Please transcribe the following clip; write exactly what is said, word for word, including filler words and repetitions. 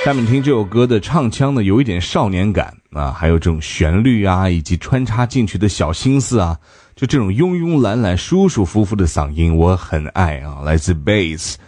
下面听这首歌的唱腔呢，有一点少年感啊，还有这种旋律啊，以及穿插进去的小心思啊，就这种慵慵懒懒、舒舒服服的嗓音，我很爱啊。来自 Bass